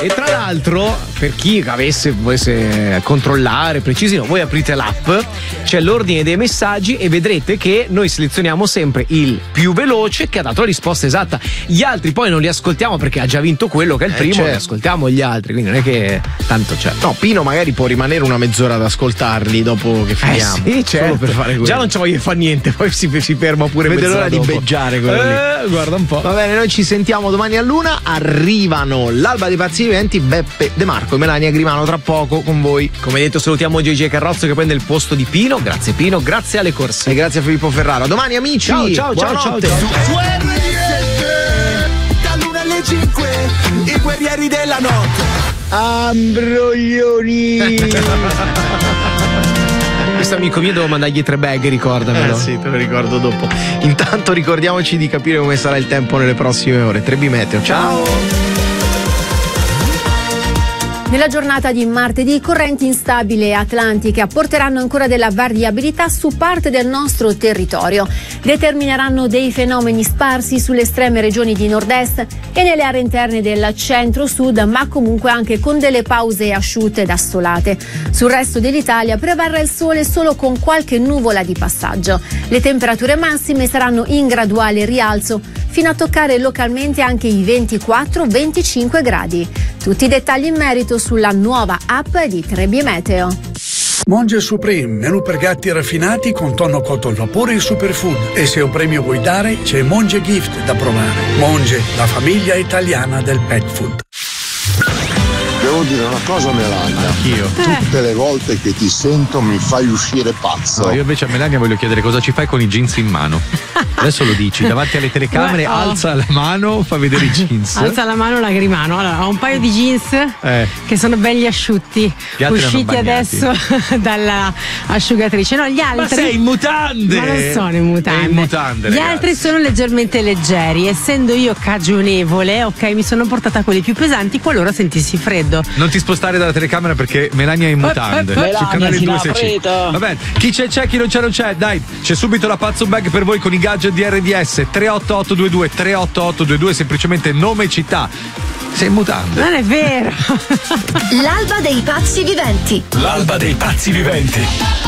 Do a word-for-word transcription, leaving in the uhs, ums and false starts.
E tra l'altro, per chi avesse volesse controllare, precisino, voi aprite l'app, c'è l'ordine dei messaggi e vedrete che noi selezioniamo sempre il più veloce che ha dato la risposta esatta. Gli altri poi non li ascoltiamo perché ha già vinto quello che è il Eh, primo, certo. li ascoltiamo gli altri, quindi non è che tanto c'è. No, Pino magari può rimanere una mezz'ora ad ascoltarli dopo che finiamo. Eh sì, certo. Solo per fare quello. Già non ci voglio fare niente, poi si, si ferma pure Vede mezz'ora l'ora di dopo. beggiare quello lì. Eh, guarda un po'. Va bene, noi ci sentiamo domani a luna. Arrivano l'Alba dei Pazzi Viventi, Beppe De Marco e Melania Grimano tra poco con voi. Come detto, salutiamo J J Carrozzo che prende il posto di Pino. Grazie Pino, grazie alle corse. E grazie a Filippo Ferraro. A domani amici. Ciao, ciao, ciao, ciao, Buonanotte. ciao. Dall'una alle cinque, i guerrieri della notte. Ambroglioni. Questo amico mio devo mandargli tre bag, ricordamelo. Eh sì, te lo ricordo dopo. Intanto ricordiamoci di capire come sarà il tempo nelle prossime ore. tre B Meteo. Ciao. Nella giornata di martedì correnti instabili e atlantiche apporteranno ancora della variabilità su parte del nostro territorio. Determineranno dei fenomeni sparsi sulle estreme regioni di nord-est e nelle aree interne del centro-sud, ma comunque anche con delle pause asciutte ed assolate. Sul resto dell'Italia prevarrà il sole solo con qualche nuvola di passaggio. Le temperature massime saranno in graduale rialzo fino a toccare localmente anche i ventiquattro venticinque gradi. Tutti i dettagli in merito sulla nuova app di tre B Meteo. Monge Supreme, menù per gatti raffinati con tonno cotto al vapore e superfood. E se un premio vuoi dare, c'è Monge Gift da provare. Monge, la famiglia italiana del pet food. Devo dire una cosa, Melania. Anch'io. Tutte le volte che ti sento mi fai uscire pazzo. No, io invece a Melania voglio chiedere cosa ci fai con i jeans in mano. Adesso lo dici, davanti alle telecamere, Beh, oh. alza la mano, fa vedere i jeans. Alza la mano, lagrimano. Allora, ho un paio di jeans Eh. che sono belli asciutti, Gli altri usciti erano bagnati. adesso dalla asciugatrice. No, gli altri. Ma sei in mutande! Ma non sono in mutande. È in mutande, Gli ragazzi. altri sono leggermente leggeri. Essendo io cagionevole, ok, mi sono portata quelli più pesanti qualora sentissi freddo. Non ti spostare dalla telecamera perché Melania è in mutande. eh, eh. Sul canale Melania, due sei cinque. freddo. Va bene, chi c'è c'è, chi non c'è non c'è. Dai, c'è subito la Pazzo Bag per voi con i gadget di R D S. tre otto otto due due tre otto otto due due, semplicemente nome e città. Sei in mutande. Non è vero. L'Alba dei Pazzi Viventi. L'Alba dei Pazzi Viventi.